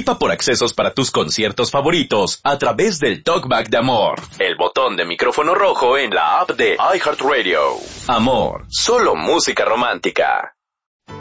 Participa por accesos para tus conciertos favoritos a través del Talkback de Amor, el botón de micrófono rojo en la app de iHeartRadio. Amor, solo música romántica.